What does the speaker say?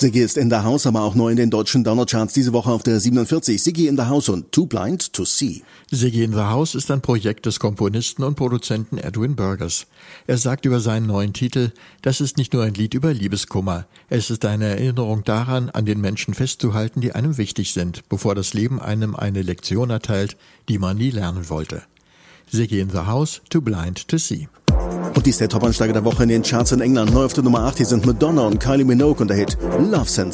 Ziggy ist in the House, aber auch neu in den deutschen Download-Charts diese Woche auf der 47. Ziggy in the House und Too Blind to See. Ziggy in the House ist ein Projekt des Komponisten und Produzenten Edwin Burgess. Er sagt über seinen neuen Titel, das ist nicht nur ein Lied über Liebeskummer. Es ist eine Erinnerung daran, an den Menschen festzuhalten, die einem wichtig sind, bevor das Leben einem eine Lektion erteilt, die man nie lernen wollte. Ziggy in the House, Too Blind to See. Und dies ist der Top-Ansteiger der Woche in den Charts in England. Neu auf der Nummer 8, hier sind Madonna und Kylie Minogue und der Hit Love Sensation.